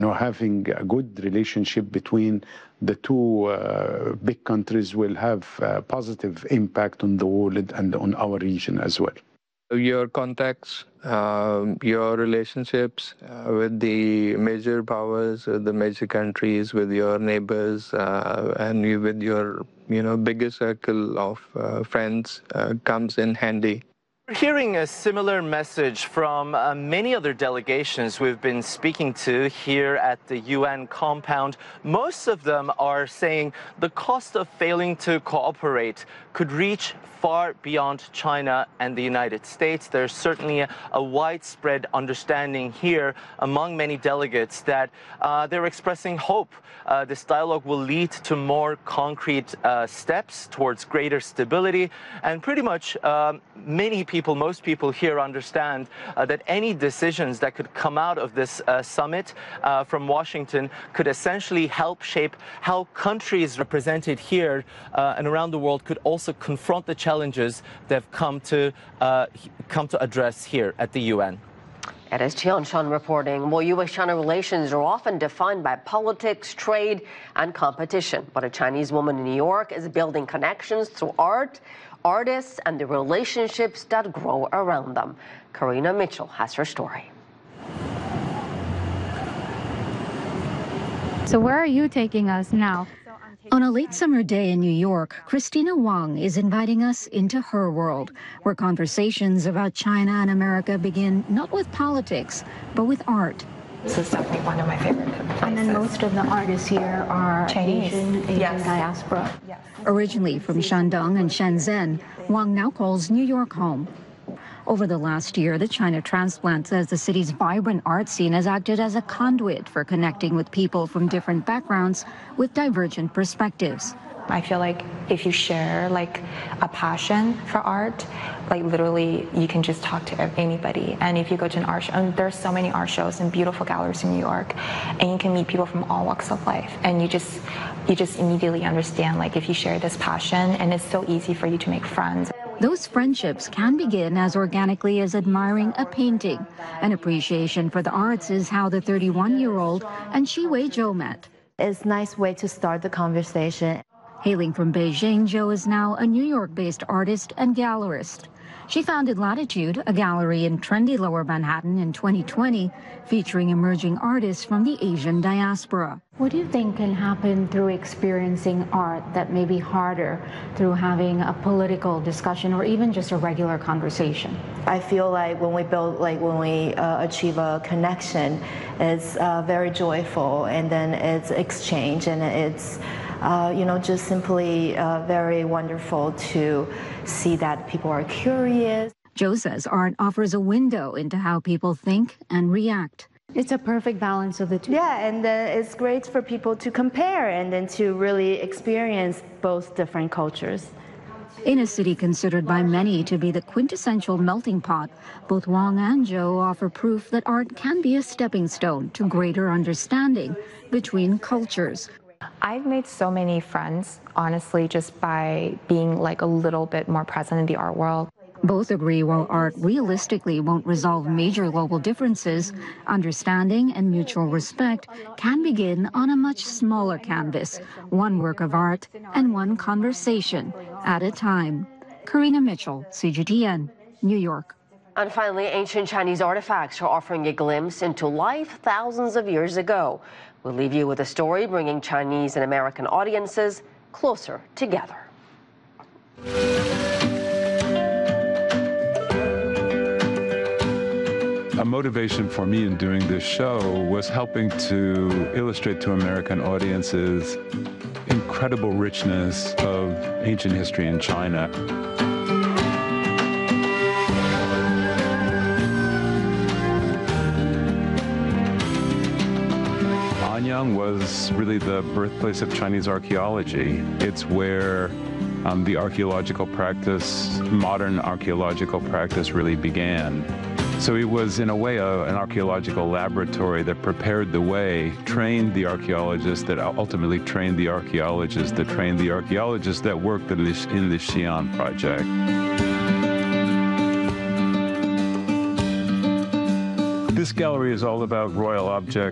having a good relationship between the two big countries will have a positive impact on the world and on our region as well. Your contacts, your relationships with the major powers, the major countries, with your neighbors, and with your bigger circle of friends comes in handy. We're hearing a similar message from many other delegations we've been speaking to here at the UN compound. Most of them are saying the cost of failing to cooperate could reach far beyond China and the United States. There's certainly a widespread understanding here among many delegates that they're expressing hope. This dialogue will lead to more concrete steps towards greater stability, and pretty much most people here understand that any decisions that could come out of this summit from Washington could essentially help shape how countries represented here and around the world could also confront the challenges they've come to address here at the UN. That is Tian Shan reporting. Well, U.S.-China relations are often defined by politics, trade, and competition. But a Chinese woman in New York is building connections through art, artists, and the relationships that grow around them. Karina Mitchell has her story. So where are you taking us now? On a late summer day in New York, Christina Wang is inviting us into her world, where conversations about China and America begin not with politics, but with art. This is definitely one of my favorite places. And then most of the artists here are Chinese. Asian Yes. diaspora. Yes. Originally from Shandong and Shenzhen, Wang now calls New York home. Over the last year, the China transplant says the city's vibrant art scene has acted as a conduit for connecting with people from different backgrounds with divergent perspectives. I feel like if you share like a passion for art, like literally you can just talk to anybody. And if you go to an art show, and there's so many art shows and beautiful galleries in New York, and you can meet people from all walks of life, and you just immediately understand, like, if you share this passion, and it's so easy for you to make friends. Those friendships can begin as organically as admiring a painting. An appreciation for the arts is how the 31-year-old and Shi-Wei Zhou met. It's a nice way to start the conversation. Hailing from Beijing, Zhou is now a New York-based artist and gallerist. She founded Latitude, a gallery in trendy Lower Manhattan, in 2020, featuring emerging artists from the Asian diaspora. What do you think can happen through experiencing art that may be harder through having a political discussion or even just a regular conversation? I feel like when we achieve a connection, it's very joyful, and then it's exchange, and it's just simply very wonderful to see that people are curious. Zhou says art offers a window into how people think and react. It's a perfect balance of the two. Yeah, and it's great for people to compare and then to really experience both different cultures. In a city considered by many to be the quintessential melting pot, both Wang and Zhou offer proof that art can be a stepping stone to greater understanding between cultures. I've made so many friends, honestly, just by being like a little bit more present in the art world. Both agree while art realistically won't resolve major global differences, understanding and mutual respect can begin on a much smaller canvas, one work of art and one conversation at a time. Karina Mitchell, CGTN, New York. And finally, ancient Chinese artifacts are offering a glimpse into life thousands of years ago. We'll leave you with a story bringing Chinese and American audiences closer together. A motivation for me in doing this show was helping to illustrate to American audiences incredible richness of ancient history in China. Anyang was really the birthplace of Chinese archaeology. It's where the archaeological practice, modern archaeological practice, really began. So it was, in a way, an archaeological laboratory that prepared the way, trained the archaeologists that ultimately trained the archaeologists that trained the archaeologists that worked in the Xi'an project. This gallery is all about royal objects.